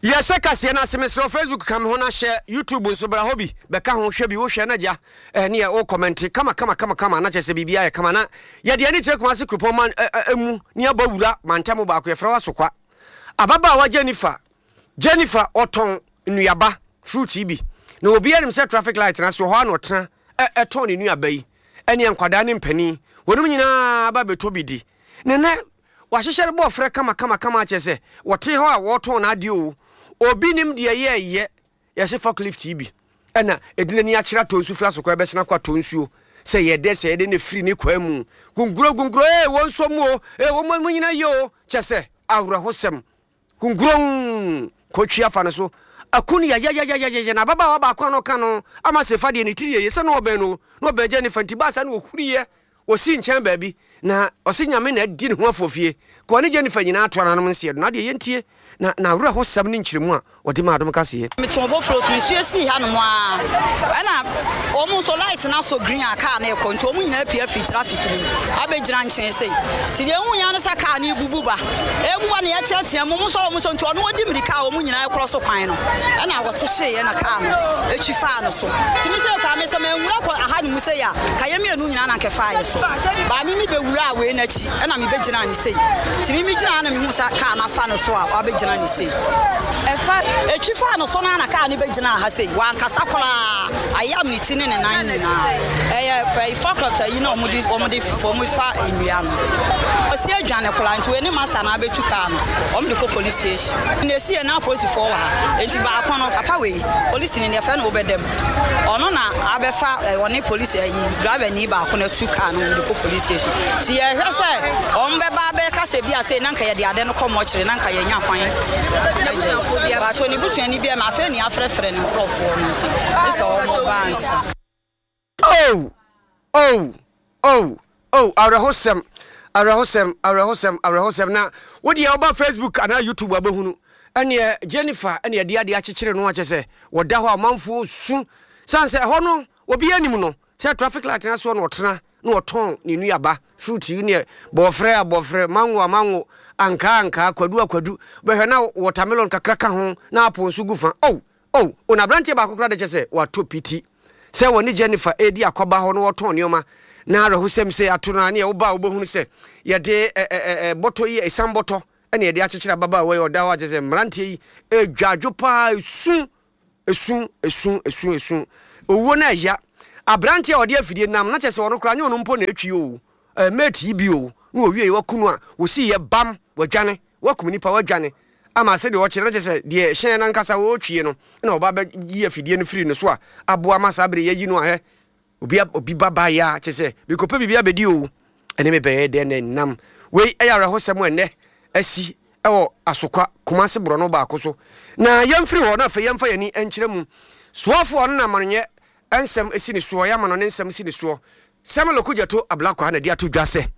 Yes, I can see an SMS on Facebook. Come on, share YouTube so by hobby. Becca should be ocean near all comment. Come on, not just a BBI. Come on, yet the any check was a coupon near Bowula, Mantamo Baku, Frasqua. Ababa Jennifer Otton Nuyaba, Fruit TB. No be himself traffic light and so one or a Tony Nuya Bay. Any Quadanim penny. When we na Baby Tobidi. Nene, was a share of Fred come, say, what te ho water on adio. Obi nim de ye yes forklift TB ena edine ni akira tonsu fra so kwa besena kwa tonsuo se ye de se de ne free ne kwa mu gunguro wonso mu wo mu nyina yo chese awra hosem gunguro ko twia fa ne so akuni ya na baba wa ba kwa no ka no ama se fa de ne tiri ye se no oben no oben je ne fanti ba sa na okuriye osi nchen ba bi na osi nyame na di ne ho afofie ko ne je ne fa nyina ato ananom nse na de ye ntie na wura ho sam ni nkyiremu a odi ma adom kase ye me to bo float me suesi ha no a na omu so light na so green aka na ekọ nti omu nyina pia free traffic ni abegyina nchen sei ti de hu ya no sa car na ibububa ebuba na yetiatia mu so nti ono odi mirika omu nyina ekro so kwan no na wote hye na car no etwi fa no so ti mi se ka me se me nwura ko aha ni mu se ya ka ye me anu nyina na nkefa ye so ba mi be wura we na chi na me begyina ni sei ti mi gyina na me hu sa car na fa no so a abegyina ni sei efa etwifa no so na ka ni begina ha sei wan kasa kola ayam ni tini ne nan ni na fa ifakota yi na omudi fomu fa enua no osi adwane kola nti we ni master na abetu ka no omde ko police station na si na police for wa enti ba kono papa we police ni ne fa no obedem ono na abefa woni police yi driver ni ba kono tu ka no omde ko police station ti ye hwese ombe ba be ka se bia sei nanka ye de ade no komo kire nanka ye nya kwan ba choni busu ni bia ma fe ni afrefre ni crofo no nti this all balance arahosem na wodi ya oba Facebook ana YouTube abahunu ene Jennifer ene de ade akekere no akese woda ho amanfo su sanse ho no obi anim no se traffic light na so no otena na oton ni nuaba fruit yi ne bofre mango anka kwadu behwe na watermelon kakraka ho na apple so gufa ona branche ba kokra de chese wato piti se woni Jennifer edi akoba ho no woton nioma na arahusem se atona na ye woba obehunu se ye de boto yi esam boto ene ye de akekere baba we oda wa chese mrantie yi edwadwo pa esun owo na ya abrantie ode afidie nam na chese wono kra nya ono mpo na etwi o mate bi o na owie wakunu a wo si ye bam wadwane wakum nipa wadwane ama se de wo kire chese de hyen na nkasa wo twie no na oba ba yi afidie no firi no so a aboa masa bre yayi no a obi baba ya chese bikopa bibia bedi o ene me be de nam we ayara hosem ene asi ewo asokwa kumase bro no ba koso na yemfiri ho na fa yemfa yani enkire mu soafo no na manye ensem esi ni so ya mano ne ensem esi ni so semelo kujeto ablakwa na dia to dwase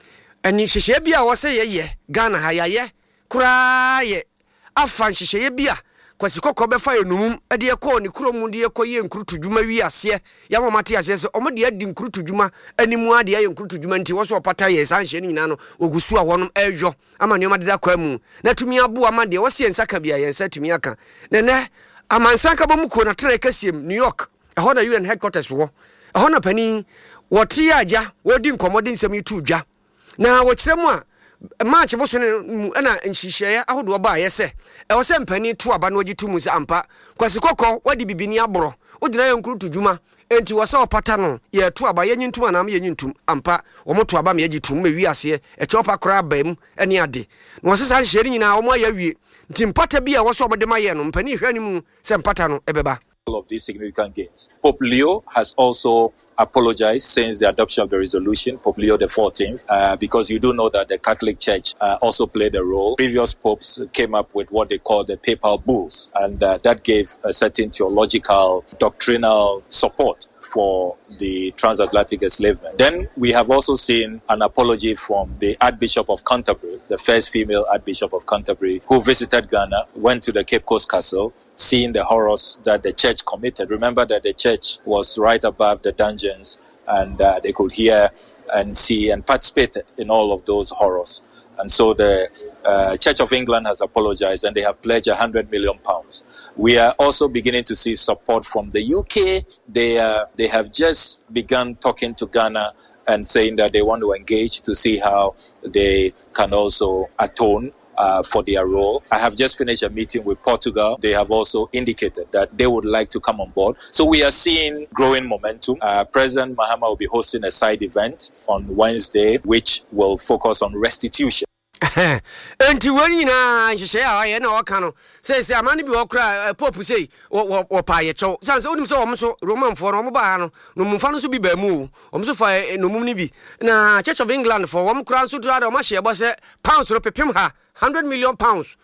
ani hyehyɛ bia wo se ye Ghana ha ye kura ye afan hyehyɛ bia kwasi kokko be fa enumum de ekɔ ni kromu de ekɔ ye nkrutu dwuma wi ase ya mamate ase se omo de adi nkrutu dwuma animu ade ye nkrutu dwuma nti wo so opata ye san hye ni nyina no ogusu a wonom ehwo ama ne omade da kwa mu na tumi abo ama de wo se nsaka bia ye nsa tumi aka ne amansanka bomu ko na tere kasiem New York ho na UN headquarters wo ho na pani wote aja wodi nkomode nsem yitu dwa na wo kire mu a match bo so ne na nhihye ahodo ba yese e wo se mpani to aba na ogitu mu se ampa kwasi kokko wadi bibini aboro odina ye nkrutu dwuma enti wo se opata no ye to aba ye nyintum anam ye nyintum ampa wo moto aba me agitum ma wi ase e chopa kra bam ene ade na wo se san hye nyina wo mo ya wie nti mpata bia wo so omode ma ye no mpani hwani mu se mpata no ebeba. All of these significant gains. Pope Leo has also apologized since the adoption of the resolution, Pope Leo the 14th, because you do know that the Catholic Church also played a role. Previous popes came up with what they call the papal bulls, and that gave a certain theological, doctrinal support for the transatlantic enslavement. Then we have also seen an apology from the Archbishop of Canterbury, the first female Archbishop of Canterbury, who visited Ghana, went to the Cape Coast Castle, seeing the horrors that the church committed. Remember that the church was right above the dungeons, and they could hear and see and participated in all of those horrors. And so the Church of England has apologized and they have pledged £100 million. We are also beginning to see support from the UK. They have just begun talking to Ghana and saying that they want to engage to see how they can also atone for their role. I have just finished a meeting with Portugal. They have also indicated that they would like to come on board. So we are seeing growing momentum. President Mahama will be hosting a side event on Wednesday, which will focus on restitution. Enti wani na nhyehyɛ a ayɛ na ɔka no sɛ amane bi ɔkra pope sei ɔpa yɛ kyɛw sanse wonim sɛ ɔmo so romanfoɔ no ɔmo baa no nomumfa no so bi baa mu ɔmo so fa nomum no bi na Church of England for ɔmo kra so dura da ɔmo ahyɛ bɔ sɛ pounds no pepem ha £100 million.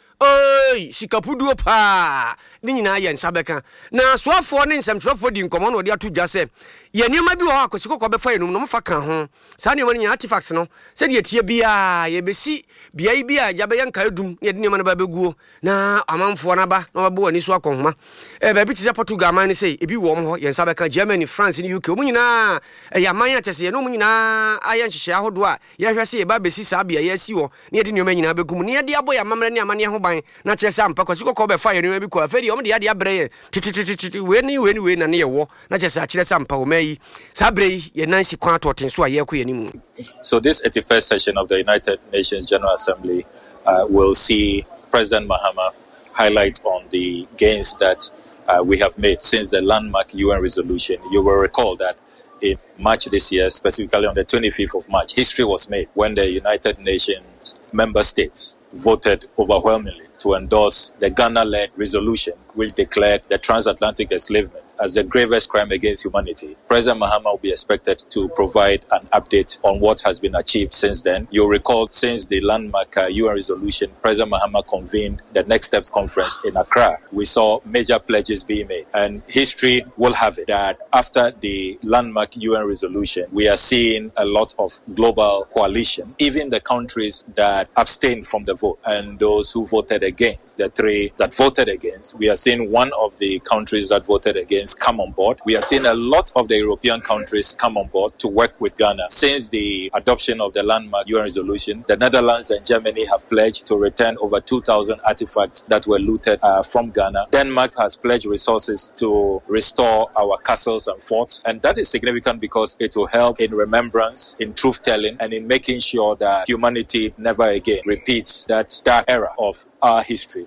Oi, sikapuduo pa. Ni nyina yɛ nsabeka. Na soafoɔ ne nsɛmtwerɛfoɔ di nkɔmɔ na ɔde ato dwa sɛ yɛ nneɛma bi wɔ hɔ akɔsi kɔkɔ bɛfa yɛnum no mfa ka ho. Saa nneɛma no nyɛ artifacts no. Sɛ deɛ tie bia yɛbɛsi bia bi a yɛbɛyɛ nkae dum ne yɛde nneɛma no ba bɛguo na amanfoɔ no ba na ɔbɛbɔ ani so akɔhoma. Baabi te sɛ Portugal man ne sɛ ebi wɔ mo hɔ yɛ nsabeka Germany, France ne UK. Ɔmo nyinaa ɛyɛ aman akyɛse yɛ no ɔmo nyinaa ayɛ nhyehyɛ ahodoɔ a yɛhwɛ sɛ yɛba bɛsi saa bia yɛasi wɔ ne yɛde nneɛma nyinaa bɛgum ne yɛde abɔ yɛ amammerɛ ne amane ho ban na kyerɛ sɛ ampa kwasi kɔkɔ bɛfa yɛ nneɛma bi kɔ afɛdi ɔmo de yɛade abrɛ yɛ tititititi we na ne yɛwɔ na kyerɛ sɛ akyerɛ sɛ ampa wɔ mayi saa brɛ yi yɛ nansi kwan atɔten so a yɛkɔ yɛ nimu. So this 81st session of the United Nations General Assembly will see President Mahama highlight on the gains that we have made since the landmark UN resolution. You will recall that in March this year, specifically on the 25th of March, history was made when the United Nations member states voted overwhelmingly to endorse the Ghana-led resolution which declared the transatlantic enslavement as the gravest crime against humanity. President Mahama will be expected to provide an update on what has been achieved since then. You'll recall since the landmark UN resolution, President Mahama convened the Next Steps Conference in Accra. We saw major pledges being made, and history will have it that after the landmark UN resolution, we are seeing a lot of global coalition, even the countries that abstained from the vote and those who voted against, the three that voted against. We are seeing one of the countries that voted against come on board. We are seeing a lot of the European countries come on board to work with Ghana. Since the adoption of the landmark UN resolution, the Netherlands and Germany have pledged to return over 2,000 artifacts that were looted from Ghana. Denmark has pledged resources to restore our castles and forts, and that is significant because it will help in remembrance, in truth-telling, and in making sure that humanity never again repeats that dark era of our history.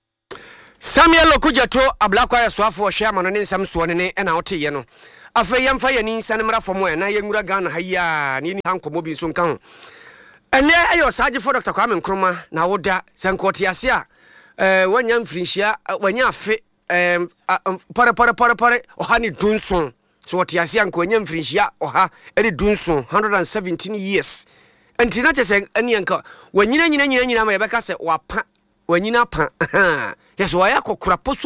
Samuel Okujato ablakwa ya swafo hwe amano ne nsam so ne na wote ye no afa yemfa ye ni nsan mra fom na ye ngura Ghana haya ni hankomo bi so nka ho ene ayo saje for Dr. Kwame Nkrumah na woda sankote ase a wanya mfrinhia wanya afe pare oha ni dunson so wote ase anko wanya mfrinhia oha edi dunson 117 years entina chese eni anka wanyina ma yebeka se wapa wanyina pa yes waya kokura poso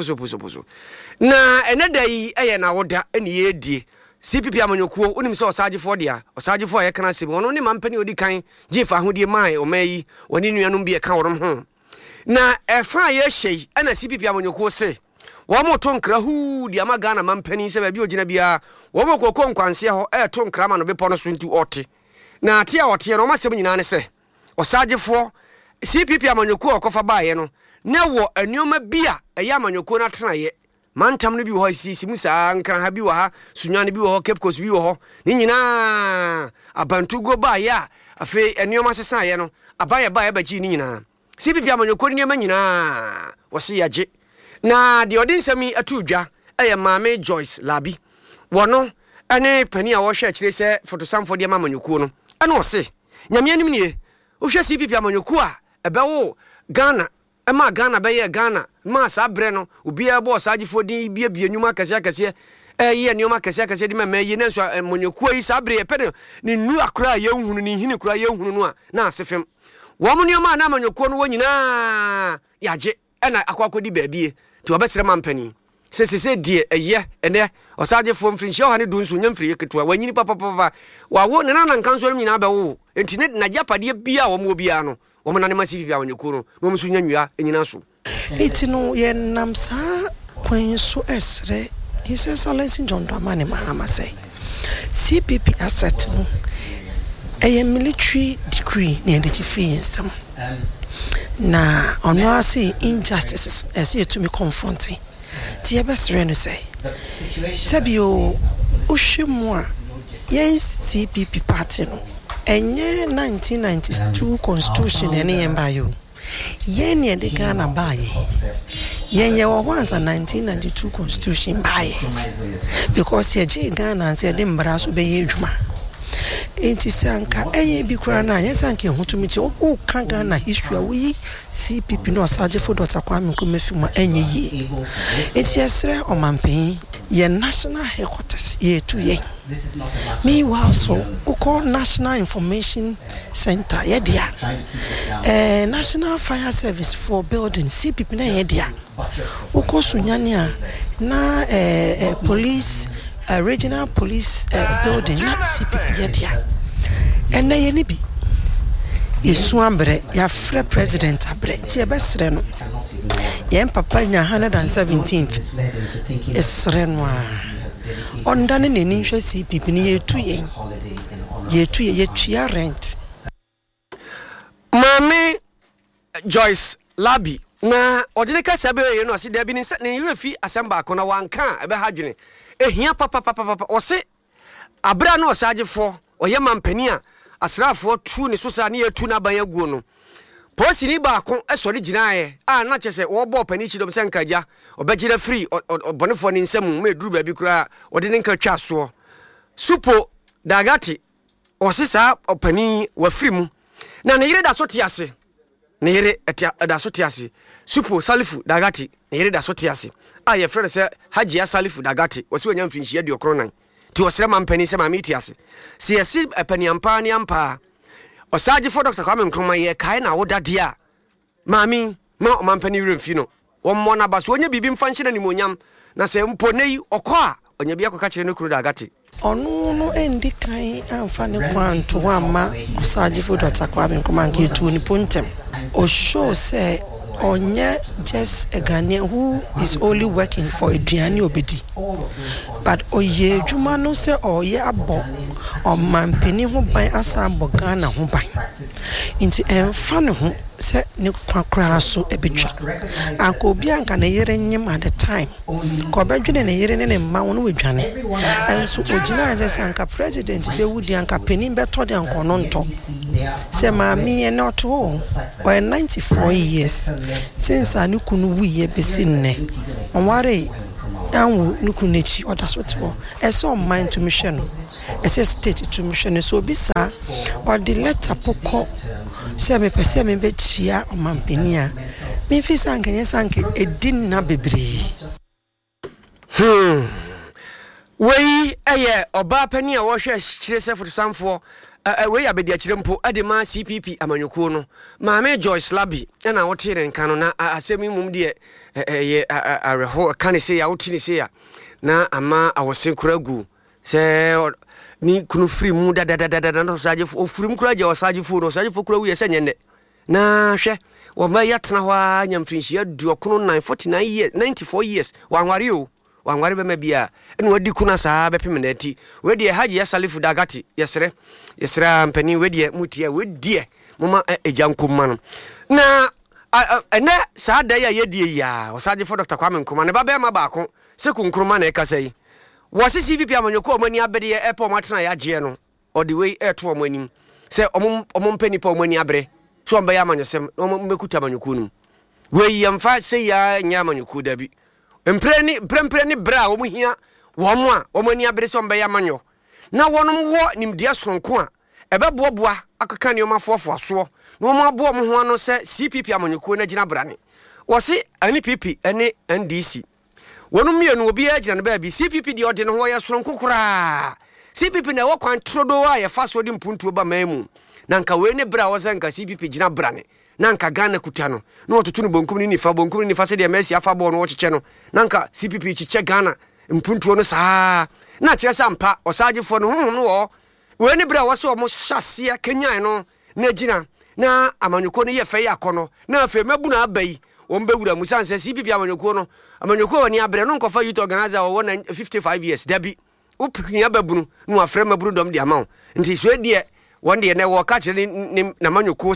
na eneda yi eye na woda eni yedie CPP amanyokuo unim se osagefo dia osagefo ye kana se wono ne mampani odi kan jefa hodie mai omayi woni nuanom bi e ka worom ho na efa ye hyei ana CPP amanyokuo se wo mo to nkra hu dia ma Ghana mampani se ba bi ogina bia wo mo kokon kwanse ho to nkra ma no bepo no so nti ote na ate a ote no masem nyina ne se osagefo CPP amanyokuo okofa baaye no na wo anuoma bia eya amanyokuo na tenaye mantam no bi wo sisi musa nkran ha bi wo ha sunwane bi wo ho Cape Coast bi wo ho ni nyina abantu go baaye a afi anuoma sesaye no abaye baaye baji ni nyina CPP amanyokuo ni nyama nyina wo se yaje na de odinsami atudwa eye Maame Joyce Labi wono ene pani a wo hwe akire se fotosamfo de amanyokuo no ene wo se nyame anim nie wo hwe CPP amanyokuo a ebewo Ghana ema Ghana beye Ghana ma sabre no obi ebo osagefo din bia nyuma kase ye nyuma kase di ma ye na so amanyokuo yi sabre ye pede ni nu akura ye hunu ni hini kura ye hunu no a na asefem wo mo nyoma na amanyokuo no wonyina yaje ena akwakodi baabie ti obesere mampani se die eye ene osagefo mfrinhia ha ne dunsu nyamfiri yeketua wanyini papa wawo ne na nkanso no nyina bewo enti ne na japade bia wo mo bia no wo mo na ne masibi bia wanyekuo no wo mo so nyanwia enyina so eti no ye namsa kwen so esre he says Silence John Dramani Mahama say CPP asset no a military degree near the chief some na ono ase injustices as you to me confronting ti ebesre no say sabio uhwemu a yen CPP party no enye 1992 constitution ene yembayo yen ye de Ghana baye yen ye wo wansa 1992 constitution baye because ye je Ghana and say de mbara so be ye adwuma enti sanka eye bi kura na yen sanka hutumi che o kan Ghana history we CPP no Saje for Dr. Kwame Nkrumah fima enye ye enti esre omampen ye national headquarters ye tu ye meanwhile so uko National Information Center ye dia National Fire Service for building CPP na ye dia uko sunyania na police regional police building na CPP ye dia ene ye ni bi yesu ambre ya frɛ president abre ti e besre no ye papa nya 117th esre no onda ne neni hwɛ CPP ne yetu ye rent Mami Joyce Labi na odine ka sabe ye no ase da bi ne refi asamba akona wanka ebe hadwene ehia papa ose abra na osagefo oye mampani a asrafo tu ne so sa ne yetu na ban aguo no posi ni ba ko esori ginaaye na chese wo bo pani chidom senkaja obegina free bonefo ni nsam meduru ba bi kura odine nka twa so supo dagati osisa opani wa free mu na ne yire da so tiase ne yire da so tiase supo salifu dagati ne yire da so tiase ye frere se Haji Salifu dagati osi onya mfinhia de okronan ti osere mampani se mami tiase se yesi apani ampa ni ampa Osaje for Dr. Kwame Nkrumah ye kai na woda dia mami ma mampani remfi no wommo na baso onye bibi mfa nhye na nimonyam na se mpo nei okọ a onye bia koka kire ne kuru dagati onu no endi kan amfa ne kwanto ama Osaje for Dr. Kwame Nkrumah nke tu ni pontem o show say onye just a Ghanaian who is only working for Adriani Obedi but oye juma no se oye abo o mampeni ho ban asa abo Ghana ho ban inti emfa ne ho se ne kwakra so ebetwa anko obi anka na yere nyim at the time ko bedwene na yere ne mma won wedwane enso ogina ze sanka president be wudi anka penin beto de anko no nto se maami e not ho o 94 years since anukunu wiye besinne onware anwo nukunechi odasotwo eso mind to mission ese state to mission so bisa or the letter poko se me pese me be chia o mampenia me fi sankenye sanke edin na bebre wei eye oba pani a wo hwe kire sefo samfo wei abedi akire mpo adema CPP amanyoko no maame Joyce Labi na wote ne nka no na asemi mum de ye areho kan se ya wote ne se ya na ama awose kuragu se ni kunu free mu da no saje free mu kuraje wasaje fu no saje fu kuragu ye senyene na hwe wo ma yatna hwa nyamfinhia duokono 949 years 94 years wanware o wanware be mabia ene wadi kuna saa be pemenati wedi Haji Salifu dagati yesre ampani wedi mutia wedi mama ejankomma no na ene saa da ya yedie ya Osaje for Dr. Kwame Nkrumah ne baba ma baako se ku Nkrumah na ekasai wose CPP amanyoko omani abede ye epo matena ya je no odi we eto omanim se omompani pa omani abre so mba ya amanyosem omekuta amanyoko num we yamfa se ya nya amanyoko dabi empreni bra wo muhia wo mo a omani abere so mba ya amanyo na wonom wo nimdia sonko a ebeboboa akaka ne omafofo so no mo abo mo ho ano se CPP amanyoko na gina brane wose ani PP ene NDC wonom mienu obi agina ne ba bi CPP di ode no ho ya sonko kura CPP na wo kwan trodo a ye fa so di mpuntuo ba mamu na nka we ne bra wo se nka CPP gina brane na nka Ghana kuta no na otutu no bonkum ni nifa se de Messi afa bo no wo cheche no na nka CPP cheche Ghana mpuntuo no saa na kire sampa Osaje fo no no wo we ne bra wo se o mo hyase Kenya no na gina na amanyoko no ye fe ya kono na afa mabu na abai wo mbewura musanse CPP amanyoko no amanyoko woni abre no nkofa youth organizer wo 55 years dabi upia babunu no afre maburu dom de amaw nti so die won de na wo ka kire na amanyoko se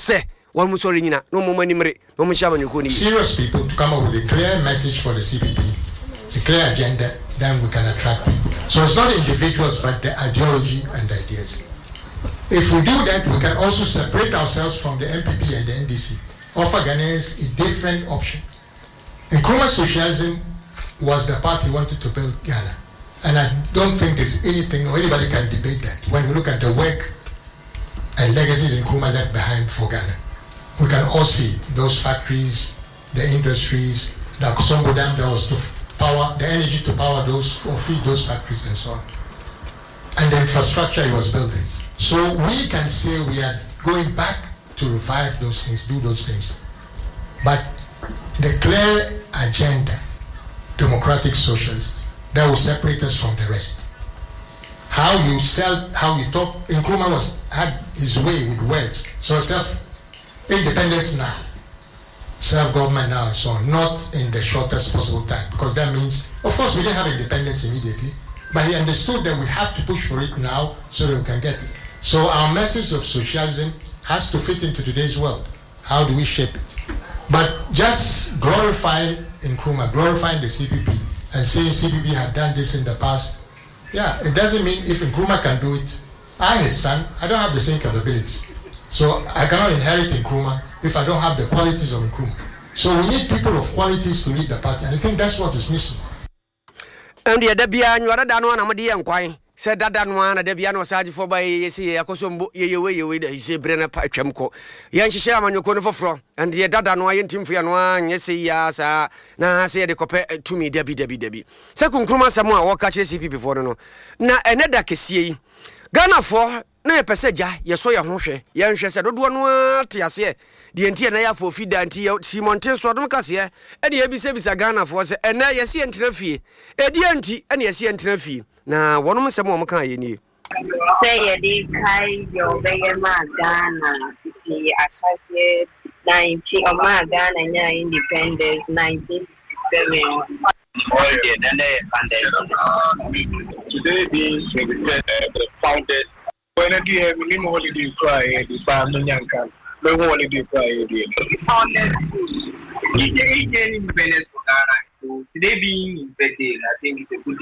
one musori nyina no mo manimre no mo shama nyuko ni serious people to come up with a clear message for the CPP, a clear agenda, then we can attract people. So it's not individuals but the ideology and the ideas. If we do that, we can also separate ourselves from the MPP and the NDC, offer Ghanaians a different option. Nkrumah socialism was the path he wanted to build Ghana, and I don't think there's anything or anybody can debate that. When we look at the work and legacies Nkrumah left behind for Ghana, we can all see those factories, the industries, the Songo Dam that was to power, the energy to power those or feed those factories and so on, and the infrastructure he was building. So we can say we are going back to revive those things, do those things. But the clear agenda, democratic socialist, that will separate us from the rest. How you sell, how you talk, Nkrumah had his way with words. So self-independence now, self-government now and so on, not in the shortest possible time. Because that means, of course we didn't have independence immediately, but he understood that we have to push for it now so that we can get it. So our message of socialism has to fit into today's world. How do we shape it? But just glorifying Nkrumah, glorifying the CPP, and saying CPP had done this in the past, yeah, it doesn't mean if Nkrumah can do it, I, his son, I don't have the same capabilities. So I cannot inherit Nkrumah if I don't have the qualities of Nkrumah. So we need people of qualities to lead the party, and I think that's what is missing. And the Debia, you are done one amadi and quine. Said that one at Debiano Saji for by Yesi, Akosombo, ye with his Brenner Pachemco. Yanshi Shaman, you couldn't for from, and the Dadan Tim Fianwan, Yesi, yes, na say the copper to me, Debbie. Second Kruma Samoa, walk at CP before no. Na another Kessie Ghana for no passenger, Yasoya Hoshe, Yansha said, don't want to say. The entire for feed until Simon Tenswadon Cassia, and the ABC Ghana for and now you see and trophy, a DNT and you see and trophy. Now, one of some more kind you say a day, your Bayama Ghana, the associate 90 of my Ghana independence 1967. Today being 23rd, the founders, when I do have minimum holiday cry, the Bamanyanka. No holiday Friday. Independence for Ghana. So today being his birthday, I think it's a good day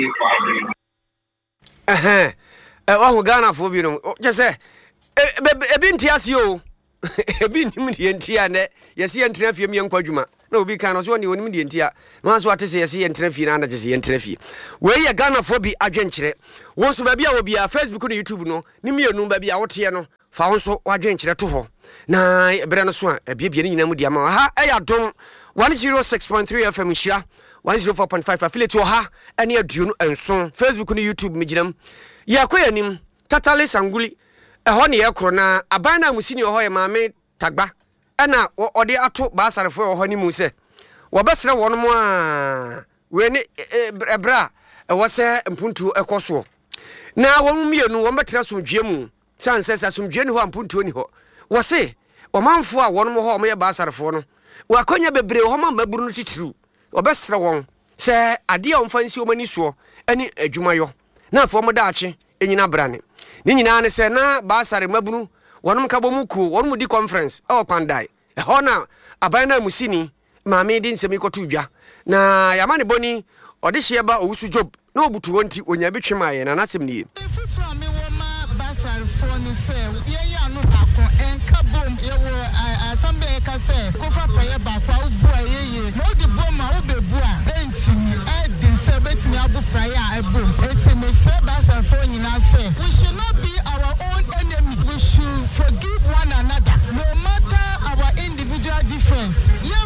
for him. Oh, Ghana for you. Just say, a been Tiasio, a been Indian, yes, and Treffium young Pajuma. No, we cannot want you in India. Once what is a sea and Treffy and Jesse and Treffy. Where you Ghana for be adventure. Once maybe I will be a Facebook on YouTube, no, Nimio no baby out here no. Found so adventure to her. Na Brana Swan, a baby in Namudiama. Ha, I don't 106.3 FM Shia, 104.5 affiliate to her, and near June and so Facebook on YouTube medium. Yakoyanim, Tatale Sanguli, a honey crona, a bana musini hoy mame tagba, and now or the ato basar for honeymoon say. Wabasra one more when a bra, a was a puntu a coswo. Now one me no one better some gemu. San says as some genu and puntu any ho. Was say, or man for one more home basar for no. Wakonya bebre homa mabrunuti true. Or bestra one. Say, a dear on fancy woman is so, any a jumayo. Na for Modachi, in Brani. Nina say, na basar mabunu, one kabomuku, one mudi conference, or pandai. A honor, a bana musini, ma made in semiko tuja. Na yamani boni, or this year ba usu job, no but 20 when you betray my and asimni. We should not be our own enemy. We should forgive one another, no matter our individual difference.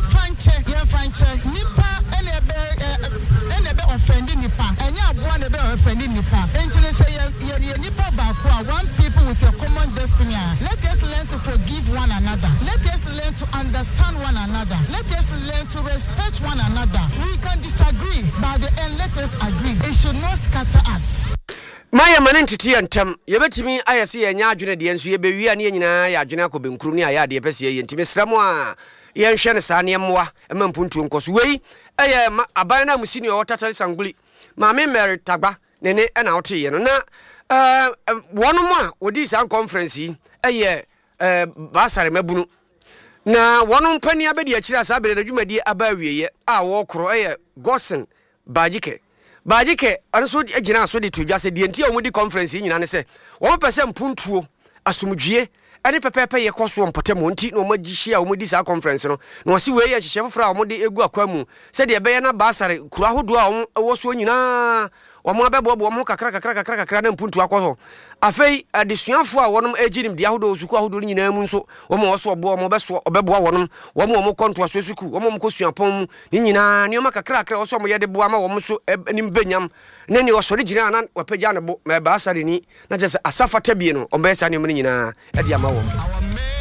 Nipa enebe offending nipa. Enya abuwa nebe offending nipa. Enchile say ye nipa bakwa. One people with a common destiny. Let us learn to forgive one another. Let us learn to understand one another. Let us learn to respect one another. We can disagree, but at the end let us agree. It should not scatter us. Maya manentiti antam yebetimi ayase enya adwene de enso yebewi ane nyina ya adwene akobenkuru ne aya de pese ye ntimi sramo a ye nhwe ne saa ne moa emampuntu nkoso wei eye aban na musini o tatale sanguli maame Mary Tagba ne na wote ye no na wono mo a odi san conference yi eye basare mabunu na wono mpani abedi akira asabere na dwumadi aba wieye a wo kro Gosen Bajike anso agina so de tudwa se de ntia omudi conference nyina ne se wo pese mpuntuo asumdwie ane pepepe ye koso mpotem nti no magihia omudi sa conference no no se we ye hyehye fofra omudi egu akwamu se de be ye na basare kura hodo a wo so nyina omo abebo omo kakra na mpuntu akoso afei adesuafo a wonom agirim de ahodo suku ahodo nyina mu nso omo so obo omo beso obebo wonom omo konto aso suku omo kosuapon mu nyina ne oma kakra wo so omo ye de bo ama womo so nim benyam ne ne osori gina na wapagya ne bo me basare ni na je se asafa tabie no omo be sa ne mu nyina e de ama wo